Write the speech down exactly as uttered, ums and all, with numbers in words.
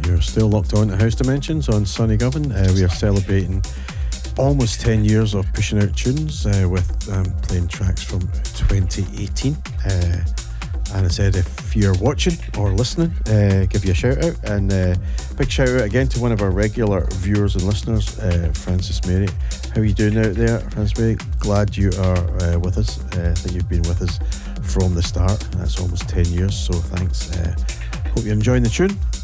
You're still locked on to House Dimensions on Sonny Govan. Uh, we are celebrating almost ten years of pushing out tunes uh, with um, playing tracks from twenty eighteen. Uh, and I said, if you're watching or listening, uh, give you a shout out. And uh, big shout out again to one of our regular viewers and listeners, uh, Francis Mary. How are you doing out there, Francis Mary? Glad you are uh, with us. Uh, I think you've been with us from the start. That's almost ten years, so thanks. Uh, hope you're enjoying the tune.